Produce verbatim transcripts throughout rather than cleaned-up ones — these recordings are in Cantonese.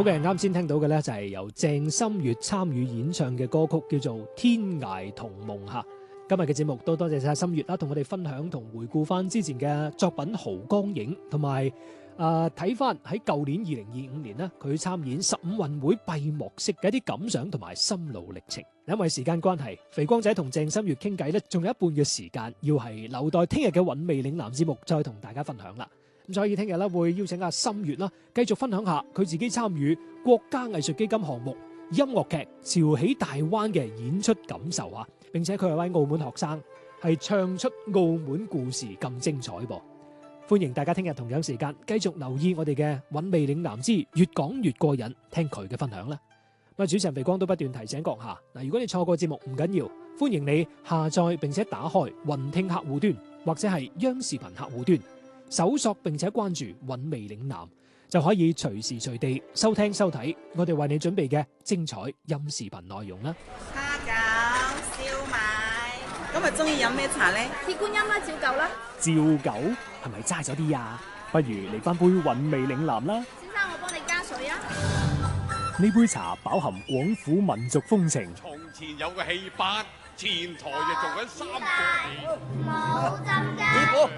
好嘅，啱先聽到嘅呢，就係由鄭心月參與演唱嘅歌曲，叫做《天涯同夢》吓。今日嘅節目都多謝晒心月啦，同我哋分享同回顧翻之前嘅作品《濠江影》，同埋誒睇翻喺舊年二零二五年呢，佢參演十五運會閉幕式嘅一啲感想同埋心路歷程。因為時間關係，肥光仔同鄭心月傾偈呢，仲有一半嘅時間要係留待聽日嘅韻味嶺南節目再同大家分享啦。咁所以聽日咧會邀請阿心月啦，繼續分享下佢自己參與國家藝術基金項目音樂劇《潮起大灣》嘅演出感受啊！並且佢係位澳門學生，係唱出澳門故事咁精彩噃。歡迎大家聽日同樣時間繼續留意我哋嘅韻味嶺南之越講越過癮，聽佢嘅分享啦。咁主持人肥光都不斷提醒閣下嗱，如果你錯過節目唔緊要，歡迎你下載並且打開雲聽客戶端或者係央視頻客戶端。搜索並且關注韻味嶺南，就可以隨時隨地收聽收睇我哋為你準備嘅精彩音視頻內容啦。 蝦餃、燒賣，今日中意飲咩茶呢？ 鐵觀音啦，照舊啦。 照舊係咪齋咗啲啊？不如嚟翻杯韻味嶺南啦。 先生，我幫你加水啊。 呢杯茶飽含廣府民族風情。 從前有個戲班，前台就做緊三個戲。 冇浸㗎。 師傅。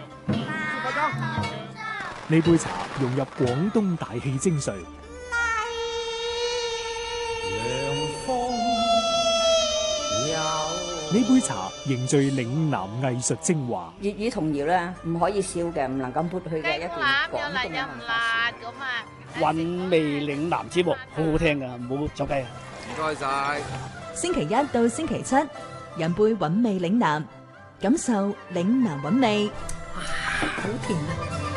呢杯茶融入廣東大氣精髓，呢杯茶凝聚嶺南藝術精華。 粵語童謠咧，唔可以笑嘅，唔能夠抹去嘅一段廣東嘅文化。 韻味嶺南節目好好聽㗎，唔好走雞啊！ 唔該晒。 星期一到星期七，飲杯韻味嶺南，感受嶺南韻味。哇，好甜啊！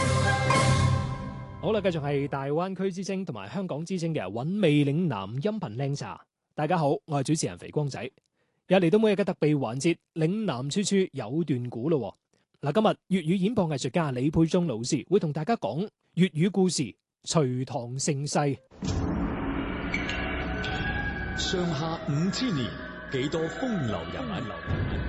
好啦，繼續係大灣區之聲同埋香港之聲嘅韻味嶺南音頻靚茶。大家好，我係主持人肥光仔，又嚟到每日嘅特備環節，嶺南處處有段古咯。嗱，今日粵語演播藝術家李佩忠老師會同大家講粵語故事《隋唐盛世》。 上下五千年，幾多風流人物。